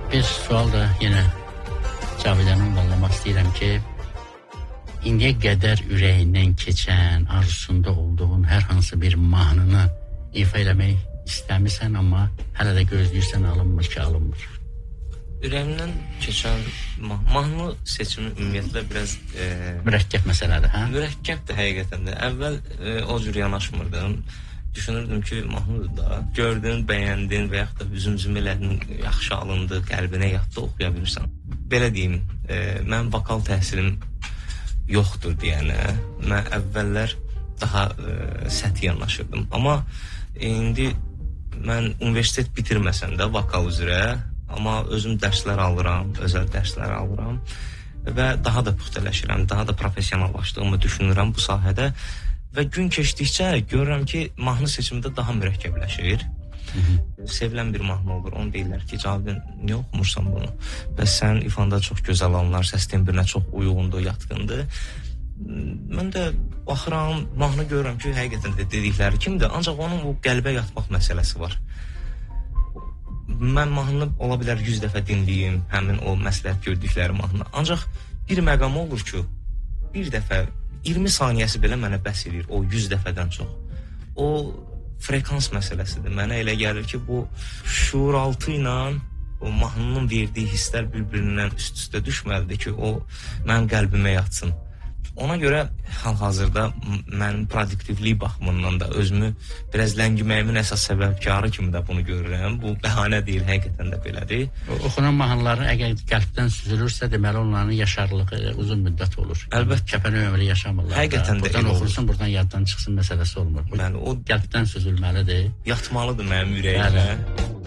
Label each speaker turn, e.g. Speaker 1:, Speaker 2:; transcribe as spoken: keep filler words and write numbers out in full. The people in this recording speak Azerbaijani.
Speaker 1: Bir sual da yenə Cavidan'a ünvanlamaq istəyirəm ki, indiyə qədər ürəyindən keçən, arzusunda olduğun hər hansı bir mahnını ifa eləmək istəmirsən, amma hələ də gözləyirsən, alınmır ki, alınmır.
Speaker 2: Ürəyimdən keçən mah mahnı seçimi ümumiyyətlə biraz e,
Speaker 1: mürəkkəb məsələdir, hə?
Speaker 2: Mürəkkəbdir həqiqətən də. Əvvəl e, o cür yanaşmırdım. Düşünürdüm ki, mahnıdır da. Gördün, bəyəndin və yaxud da üzüm-zümələrin yaxşı alındı, qəlbinə yatdı, oxuya bilirsən. Belə deyim, e, mən vokal təhsilim yoxdur deyənə. Mən əvvəllər daha e, səthi yanaşırdım. Amma indi mən universitet bitirməsəm də vokal üzrə, amma özüm dərslər alıram, özəl dərslər alıram və daha da puxtələşirəm, daha da professionallaşdığımı düşünürəm bu sahədə və gün keçdikcə görürəm ki, mahnı seçimində daha mürəkkəbləşir. Hı -hı. Sevilən bir mahnı olur, onu deyirlər ki, Cavidan, niyə oxumursan bunu? Və sən ifanda çox gözəl anlar, səs tembrinə çox uyğundur, yatqındır. Mən də baxıram, mahnı görürəm ki, həqiqətən də dedikləri kimdir, ancaq onun o qəlbə yatmaq məsələsi var. Mən mahnını ola bilər yüz dəfə dinləyim, həmin o məsləhət gördükləri mahnı. Ancaq bir məqam olur ki, bir dəfə, iyirmi saniyəsi belə mənə bəs edir, o yüz dəfədən çox. O frekans məsələsidir. Mənə elə gəlir ki, bu şuuraltı ilə o mahnının verdiyi hisslər bir-birindən üst-üstə düşməlidir ki, o mənim qəlbimə yatsın. Ona görə hal-hazırda mənim produktivlik baxımından da özümü biraz ləngiməyimin əsas səbəbkarı kimi də bunu görürəm. Bu bəhanə deyil, həqiqətən də belədir.
Speaker 1: O, oxunan mahnıların əgər qəlbdən süzülürsə, deməli onların yaşarlığı uzun müddət olur.
Speaker 2: Əlbəttə.
Speaker 1: Kəpənə ömrü yaşamırlar.
Speaker 2: Həqiqətən də
Speaker 1: buradan oxursun, buradan yaddan çıxsın məsələsi olmur.
Speaker 2: Bəli, o
Speaker 1: qəlbdən süzülməlidir.
Speaker 2: Yatmalıdır mənim ürəyimə.